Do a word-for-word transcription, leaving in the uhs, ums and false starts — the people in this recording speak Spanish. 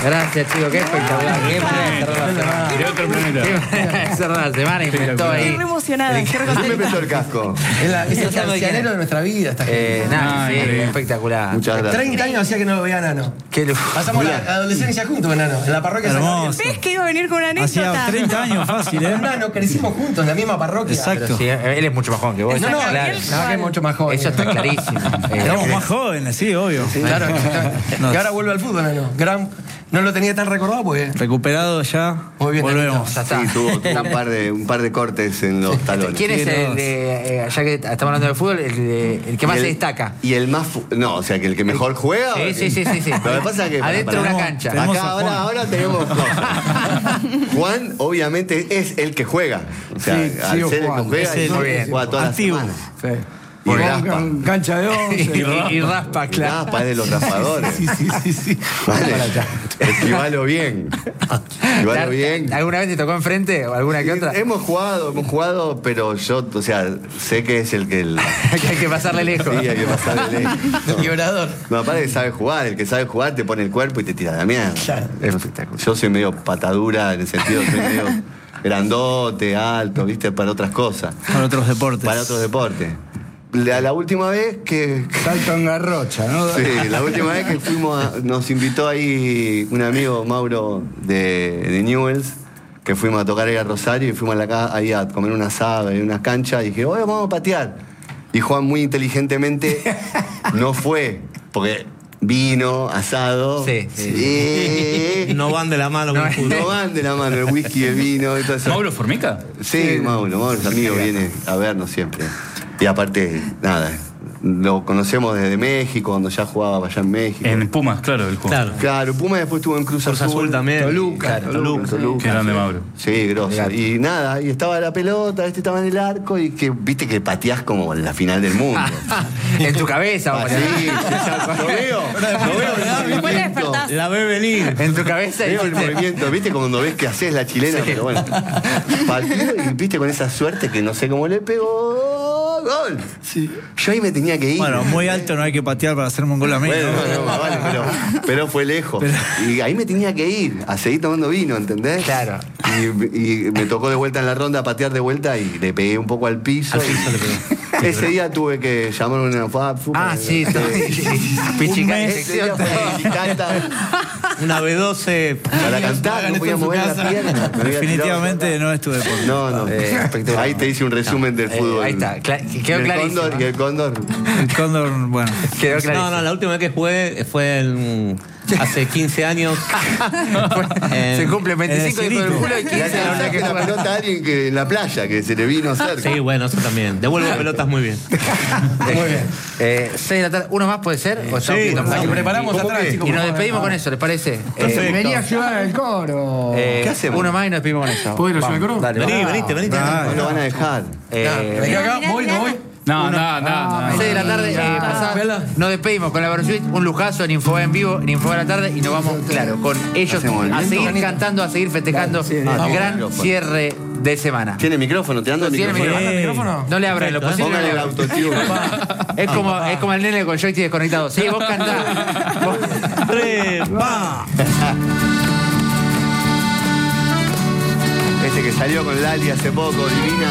Gracias, chicos, qué espectacular. Qué semana. De otro planeta. Cerrar la semana y inventó ahí. Estoy re emocionada. ¿Quién me prestó el casco? Es, la, es el cancionero de nuestra vida. Esta Eh, gente. nada, Ay, sí, increíble. espectacular. Muchas gracias. treinta años hacía que no lo veía Nano. Qué lujo. Pasamos la adolescencia juntos, Nano, en la parroquia San Gabriel. Hermoso. ¿Ves que iba a venir con una Hacía anécdota? treinta años fácil, ¿eh? Nano, crecimos juntos en la misma parroquia. Exacto. Pero sí, él es mucho más joven que vos. No, no, claro. no, que es mucho más joven. Eso está clarísimo. Eh, Éramos más jóvenes, sí, obvio. Claro, exactamente. No. Y ahora vuelve al fútbol, Nano. Gran, no lo tenía tan recordado porque... Recuperado ya. Muy bien, volvemos. ya está. Sí, tuvo, tuvo un, par de, un par de cortes en los talones. ¿Quién es Sí, el no. de, eh, ya que estamos hablando de fútbol, el, de- el que más Y el- se destaca? Y el más... fu- No, o sea, que el que mejor juega... Sí, sí, sí, sí, sí. Lo que pasa es que... Adentro de una cancha. Tenemos Acá a ahora, Juan. ahora tenemos cosas. Juan, obviamente, es el que juega. O sea, Sí, al sí, ser el Juan. que juega, Es el- muy bien. Juega todas activo. las semanas. Sí. Y Con- raspa. con cancha de y, once. y- y raspa, Y claro. raspa, es de los raspadores. Sí, sí, sí, sí. Vale. Esquivalo bien. Esquivalo bien. ¿Alguna vez te tocó enfrente o alguna que otra? Hemos jugado, hemos jugado, pero yo, o sea, sé que es el que... El, Que hay que pasarle lejos. sí, hay que pasarle lejos. No. Quebrador. No, aparte que sabe jugar, el que sabe jugar te pone el cuerpo y te tira la mierda. Claro. Es espectacular. Yo soy medio patadura en el sentido, soy medio grandote, alto, viste, para otras cosas. Para otros deportes. Para otros deportes. La, la última vez que... Salto en garrocha, ¿no? Sí, la última vez que fuimos, a- nos invitó ahí un amigo, Mauro, de, de Newells, que fuimos a tocar ahí a Rosario y fuimos a la ca- ahí a comer una asada en una cancha y dije, oye, vamos a patear. Y Juan muy inteligentemente no fue, porque vino, asado, Sí, y- No van de la mano con el fútbol. no van de la mano el whisky, el vino y todo eso. ¿Mauro Formica? Sí, Mauro, Mauro es amigo, viene a vernos siempre. Y aparte, nada, lo conocemos desde México, cuando ya jugaba allá en México. En Pumas, claro, el juego. Claro. Claro, Puma después estuvo en Cruz, Cruz Azul también. Toluca, Claro, Toluca, Toluca. Qué grande Mauro. Sí, grosso. Y nada, y estaba la pelota, este estaba en el arco y que viste que pateás como en la final del mundo. En tu cabeza, Ah, vamos. sí, sí, lo veo, lo veo en el Después te movimiento. despertás. La ve venir. En tu cabeza y Veo el movimiento, viste cuando ves que haces la chilena, pero bueno. Partido y viste con esa suerte que no sé cómo le pegó. ¡Gol! Sí. Yo ahí me tenía que ir. Bueno, muy alto no hay que patear para hacerme un gol a mí. Bueno, ¿no? no, vale, pero, pero fue lejos. Y ahí me tenía que ir, a seguir tomando vino, ¿entendés? Claro. Y, y me tocó de vuelta en la ronda, patear de vuelta y le pegué un poco al piso. Al piso y- le pegó. Ese día tuve que llamar a una fab. Ah, sí, Pichica, Ese día fue pichicata Una B doce. para cantar, no podía mover la pierna. Me había Definitivamente no es tu deporte. tirado. No, no. Eh, espectacular. Ahí te hice un resumen del Eh, fútbol. ahí está, cla- quedó Y el clarísimo. cóndor, y el cóndor. El cóndor, bueno. Quedó clarísimo. No, no, la última vez que jugué fue en- hace quince años. En- Se cumple veinticinco en el de todo el Cirito. culo y Le quince de la hora saqué que la juega. pelota a alguien que en la playa, que se le vino cerca. Sí, bueno, eso también. Devuelvo pelotas muy bien. Muy bien. Eh, seis de la tarde. ¿Uno más puede ser? ¿O estamos Sí, un poquito nos más? preparamos ¿Cómo atrás, que? chicos. Y nos por favor. despedimos con eso, ¿les parece? Eh, Venía a ayudar al coro. eh, ¿Qué hacemos? Uno más y nos despedimos con eso. ¿Puedo ir a Vamos, ayudar al coro? dale, Vení, vamos. venite, venite. No lo van a dejar. Eh, Me quedo acá, Mirá, voy, mirá, no voy. mirá. No, no, no, no. seis de la tarde, eh, pasada, Vela. nos despedimos con la Versuit, un lujazo en Infoba en vivo, en Infoba de la tarde, y nos vamos, claro, con ellos Hacemos el a viento. seguir cantando, a seguir festejando Ah, el gran micrófono. cierre de semana. ¿Tiene micrófono? ¿Te ando el ¿Tiene micrófono? micrófono? micrófono? No le abran lo posible. no Póngale le el abran. autotune. Es como, es como el nene con joystick desconectado. Sí, vos cantás. Vos- Tres, va. Este que salió con Lali hace poco, divina.